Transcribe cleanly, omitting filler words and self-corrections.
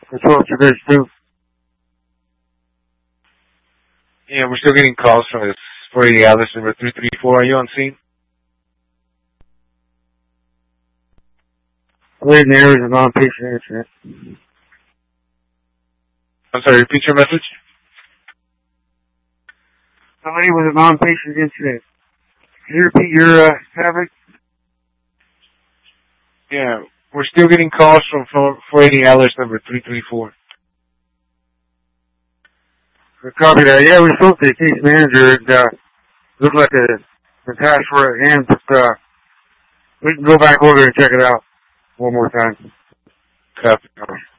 Control to base 2. Yeah, we're still getting calls from this 480 Atlas number 334. Are you on scene? Lady in area is a non-patient incident. I'm sorry, repeat your message? The lady was a non-patient incident. Can you repeat your traffic? Yeah, we're still getting calls from 480 Atlas number 334. Copy that. Yeah, we spoke to the case manager. It looked like the task were at hand, but we can go back over and check it out one more time. Copy.